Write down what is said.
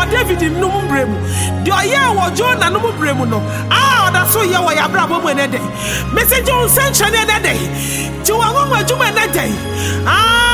David no bremu. The oya wo Jonah no bremu no. Ah, that's so ya wa ya brabo mo na day. Message on sanction na day. Ti wa mo adwuma na day.